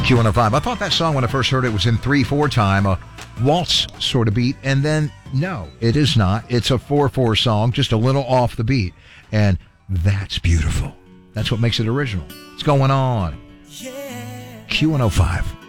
Q105. I thought that song when I first heard it was in 3/4 time, a waltz sort of beat, and then no, it is not. It's a 4/4 song, just a little off the beat, and that's beautiful. That's what makes it original. What's going on? Q105.